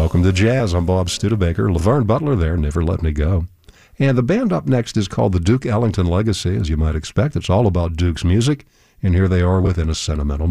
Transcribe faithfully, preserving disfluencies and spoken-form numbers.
Welcome to Jazz. I'm Bob Studebaker. Laverne Butler there, Never Let Me Go. And the band up next is called the Duke Ellington Legacy, as you might expect. It's all about Duke's music, and here they are within a sentimental